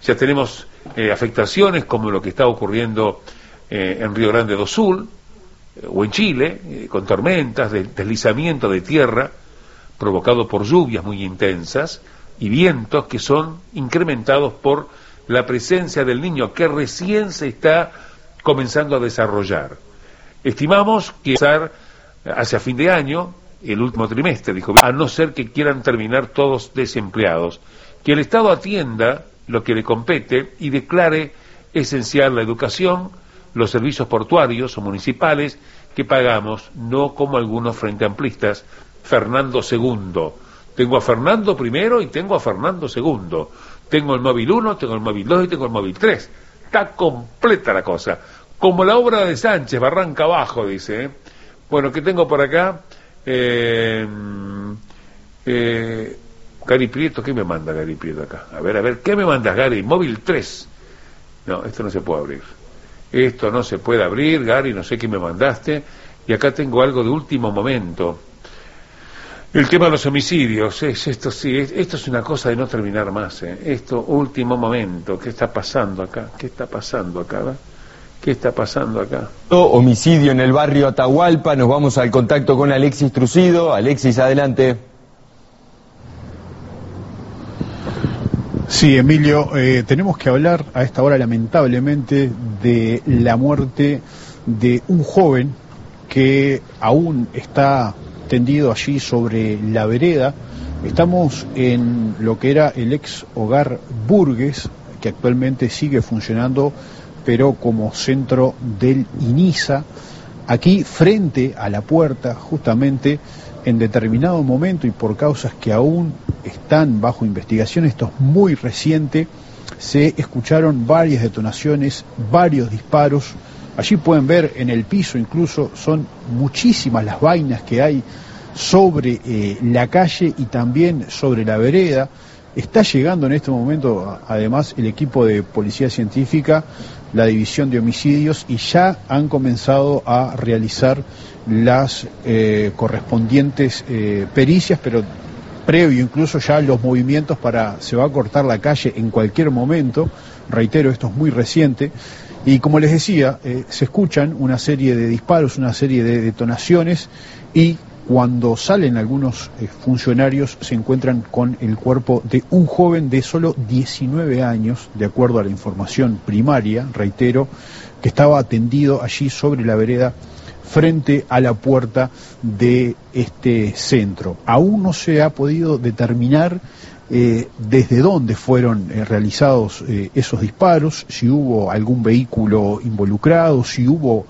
Ya tenemos afectaciones como lo que está ocurriendo en Río Grande do Sul o en Chile, con tormentas, deslizamiento de tierra provocado por lluvias muy intensas y vientos que son incrementados por la presencia del niño que recién se está comenzando a desarrollar. Estimamos que hacia fin de año, el último trimestre, dijo, a no ser que quieran terminar todos desempleados, que el Estado atienda lo que le compete y declare esencial la educación, los servicios portuarios o municipales que pagamos, no como algunos frente amplistas. Fernando II. Tengo a Fernando primero y tengo a Fernando II. Tengo el móvil 1, tengo el móvil 2 y tengo el móvil 3. Está completa la cosa. Como la obra de Sánchez, Barranca Abajo, dice. Bueno, ¿qué tengo por acá? Gary Prieto, ¿qué me manda Gary Prieto acá? A ver, ¿qué me mandas, Gary? Móvil 3. No, esto no se puede abrir. Esto no se puede abrir, Gary, no sé qué me mandaste. Y acá tengo algo de último momento. El tema de los homicidios, esto es una cosa de no terminar más, Esto, último momento, ¿qué está pasando acá? ¿Qué está pasando acá? ¿Qué está pasando acá? Homicidio en el barrio Atahualpa, nos vamos al contacto con Alexis Trucido. Alexis, adelante. Sí, Emilio, tenemos que hablar a esta hora lamentablemente de la muerte de un joven que aún está tendido allí sobre la vereda. Estamos en lo que era el ex hogar Burgues, que actualmente sigue funcionando, pero como centro del INISA, aquí frente a la puerta, justamente en determinado momento y por causas que aún están bajo investigación, esto es muy reciente, se escucharon varias detonaciones, varios disparos. Allí pueden ver en el piso, incluso son muchísimas las vainas que hay sobre la calle y también sobre la vereda. Está llegando en este momento además el equipo de policía científica, la división de homicidios, y ya han comenzado a realizar las correspondientes pericias, pero previo incluso ya los movimientos se va a cortar la calle en cualquier momento. Reitero, esto es muy reciente. Y como les decía, se escuchan una serie de disparos, una serie de detonaciones, y cuando salen algunos funcionarios se encuentran con el cuerpo de un joven de solo 19 años, de acuerdo a la información primaria, reitero, que estaba tendido allí sobre la vereda frente a la puerta de este centro. Aún no se ha podido determinar desde dónde fueron realizados esos disparos, si hubo algún vehículo involucrado, si hubo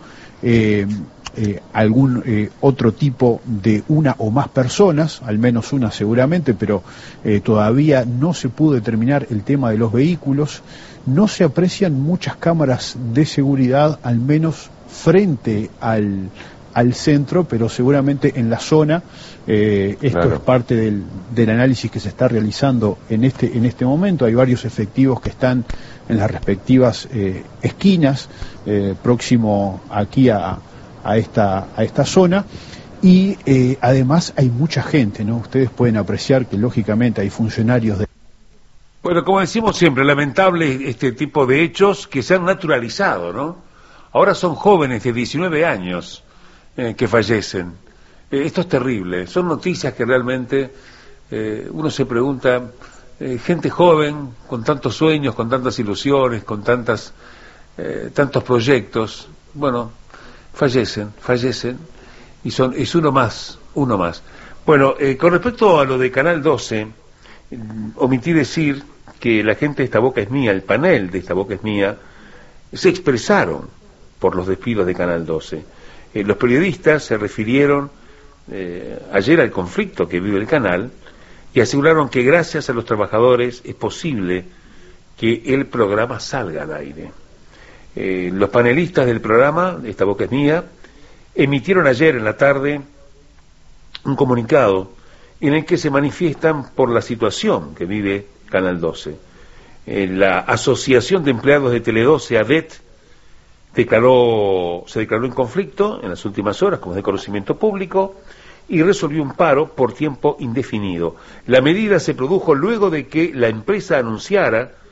algún otro tipo de una o más personas, al menos una seguramente, pero todavía no se pudo determinar el tema de los vehículos. No se aprecian muchas cámaras de seguridad, al menos frente al centro, pero seguramente en la zona. Esto claro, es parte del análisis que se está realizando en este momento. Hay varios efectivos que están en las respectivas esquinas, próximo aquí a esta zona, y además hay mucha gente, ¿no? Ustedes pueden apreciar que lógicamente hay funcionarios de... Bueno, como decimos siempre, lamentable este tipo de hechos que se han naturalizado, ¿no? Ahora son jóvenes de 19 años que fallecen. Esto es terrible, son noticias que realmente uno se pregunta, gente joven, con tantos sueños, con tantas ilusiones, con tantos proyectos, bueno, fallecen, y es uno más. Bueno, con respecto a lo de Canal 12, omití decir que la gente de Esta Boca es Mía, el panel de Esta Boca es Mía, se expresaron por los despidos de Canal 12. Los periodistas se refirieron ayer al conflicto que vive el canal y aseguraron que gracias a los trabajadores es posible que el programa salga al aire. Los panelistas del programa Esta Boca es Mía emitieron ayer en la tarde un comunicado en el que se manifiestan por la situación que vive Canal 12. La Asociación de Empleados de Tele12, ADET, se declaró en conflicto en las últimas horas, como es de conocimiento público, y resolvió un paro por tiempo indefinido. La medida se produjo luego de que la empresa anunciara